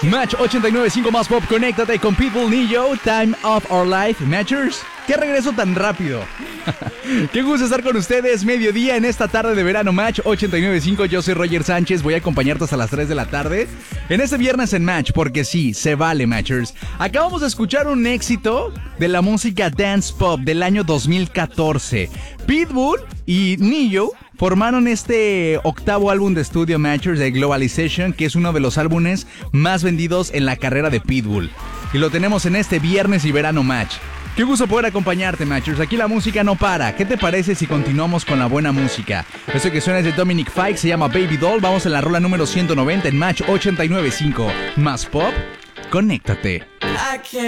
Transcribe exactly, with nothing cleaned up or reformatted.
Match ochenta y nueve punto cinco más pop, conéctate con Pitbull, Nillo, Time of Our Life. Matchers, ¿qué regreso tan rápido? Qué gusto estar con ustedes, mediodía en esta tarde de verano. Match ochenta y nueve punto cinco, yo soy Roger Sánchez, voy a acompañarte hasta las tres de la tarde en este viernes en Match, porque sí, se vale, Matchers. Acabamos de escuchar un éxito de la música dance pop del año dos mil catorce. Pitbull y Nillo formaron este octavo álbum de estudio, Matchers, de Globalization, que es uno de los álbumes más vendidos en la carrera de Pitbull. Y lo tenemos en este viernes y verano Match. Qué gusto poder acompañarte, Matchers. Aquí la música no para. ¿Qué te parece si continuamos con la buena música? Eso que suena es de Dominic Fike, se llama Baby Doll. Vamos en la rola número ciento noventa en Match ochenta y nueve punto cinco. Más pop, conéctate.